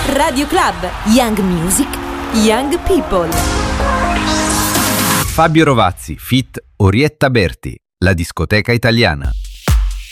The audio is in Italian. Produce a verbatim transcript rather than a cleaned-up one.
Radio Club, Young Music, Young People. Fabio Rovazzi, feat. Orietta Berti, la discoteca italiana.